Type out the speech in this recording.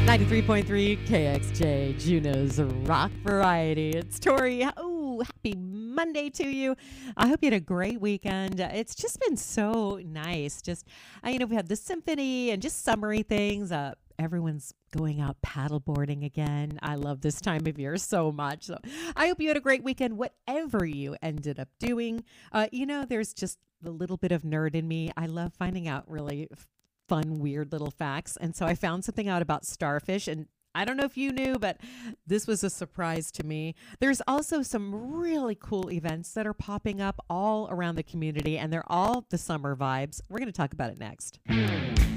93.3 KXJ, Juno's Rock Variety. It's Tori. Oh, happy Monday to you. I hope you had a great weekend. It's just been so nice. We had the symphony and just summery things. Everyone's going out paddleboarding again. I love this time of year so much. So I hope you had a great weekend, whatever you ended up doing. There's just the little bit of nerd in me. I love finding out really fun, weird little facts. And so I found something out about starfish, and I don't know if you knew, but this was a surprise to me. There's also some really cool events that are popping up all around the community, and they're all the summer vibes. We're going to talk about it next.